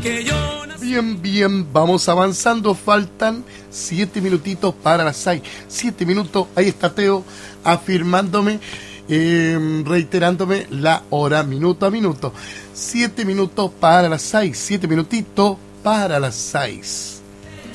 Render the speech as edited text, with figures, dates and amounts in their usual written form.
Bien, bien, vamos avanzando. Faltan 7 minutitos para las 6. 7 minutos, ahí está Teo afirmándome, reiterándome la hora, minuto a minuto. 7 minutos para las 6, 7 minutitos para las 6.